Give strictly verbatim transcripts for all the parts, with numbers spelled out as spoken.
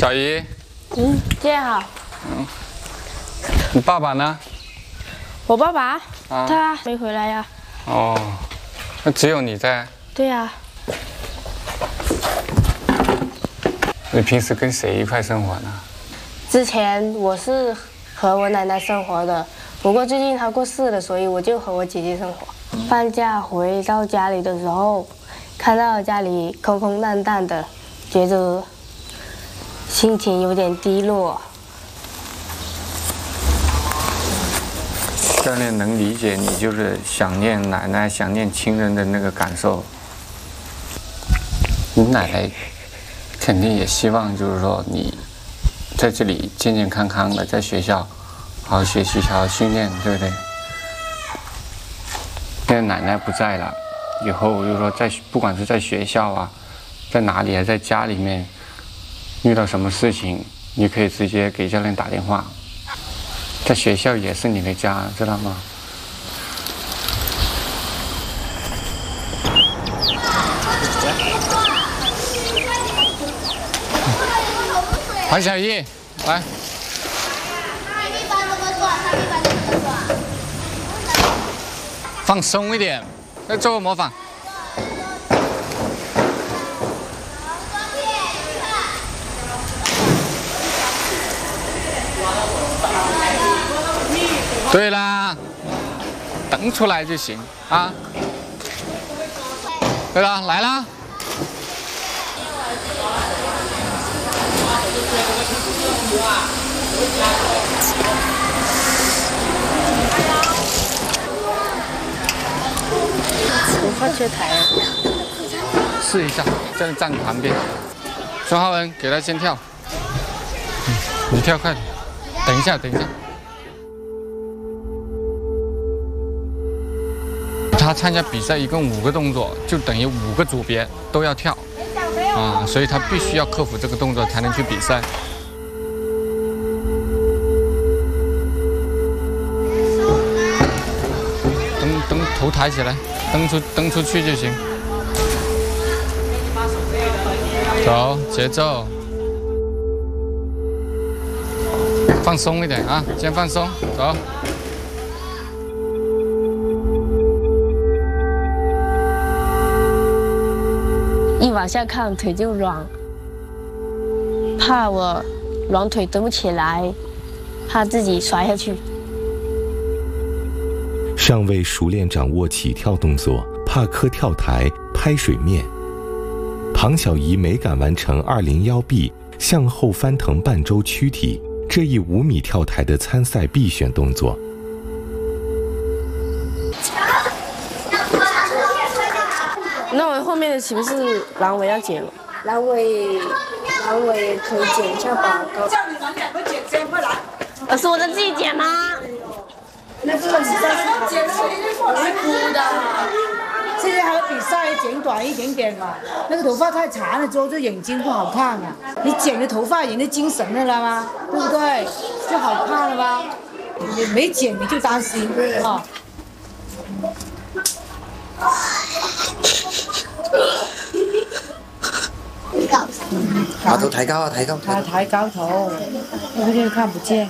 小姨。 嗯，姐好。 嗯。你爸爸呢？ 我爸爸？ 啊， 他没回来呀。 哦，那只有你在？ 对呀。 你平时跟谁一块生活呢？ 之前我是和我奶奶生活的，不过最近她过世了，所以我就和我姐姐生活。放假回到家里的时候，看到家里空空荡荡的，觉得心情有点低落。 教练能理解你就是想念奶奶、想念亲人的那个感受。你奶奶肯定也希望，就是说你在这里健健康康的，在学校好好学习、好好训练，对不对？现在奶奶不在了，以后就是说在不管是在学校啊，在哪里啊，在家里面遇到什么事情，你可以直接给教练打电话。在学校也是你的家，知道吗？黄小艺，来。放松一点，再做个模仿。对啦，蹬出来就行啊。对了，来啦。 头发缺台。 试一下，这样站旁边。孙浩文，给他先跳。嗯，你跳快点。等一下，等一下。他参加比赛一共五个动作，就等于五个组别都要跳啊，所以他必须要克服这个动作才能去比赛。蹬蹬头抬起来，蹬出蹬出去就行。走，节奏，放松一点啊，先放松，走。 一往下看腿就软，怕我软腿蹬不起来，怕自己摔下去。 尚未熟练掌握起跳动作，怕磕跳台、拍水面。庞小怡没敢完成二零一 B 向后翻腾半周躯体这一五米跳台的参赛必选动作。 那我后面的岂不是阑尾要剪了？ 阑尾，阑尾可以剪一下吧。 叫你们两个剪先，快来！ 老师，我能自己剪吗？ 那个比赛是剪是我会哭的。 现在还有比赛，剪短一点点嘛。那个头发太长了之后，就眼睛不好看了。你剪的头发，人就精神了了吗？对不对？就好看了吧？你没剪你就担心啊。 把头抬高啊，抬高， 抬抬高头，那个就看不见。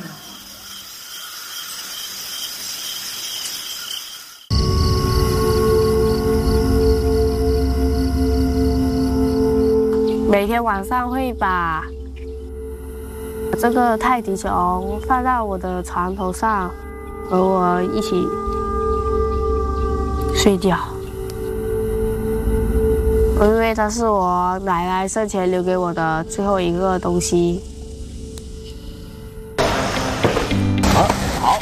每天晚上会把这个泰迪熊放到我的床头上，和我一起睡觉。因为它是我奶奶生前留给我的最后一个东西。 好，好。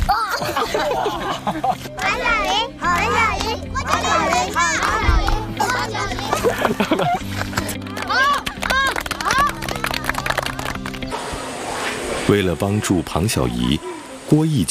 黄小怡，黄小怡，黄小怡，黄小怡，黄小怡。好，好，好。 为了帮助庞小怡，郭毅